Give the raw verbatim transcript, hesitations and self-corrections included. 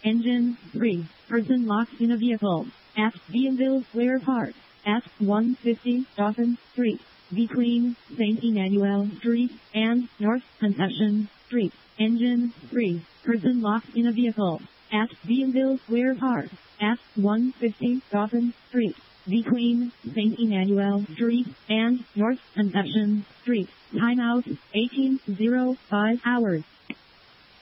Engine three. Person locked in a vehicle at Bienville Square Park at one fifty Dawson Street, between Saint Emmanuel Street and North Conception Street. Engine three. Person locked in a vehicle at Bienville Square Park at one fifty Dawson Street, between Saint Emmanuel Street and North Conception Street. Timeout eighteen oh five hours.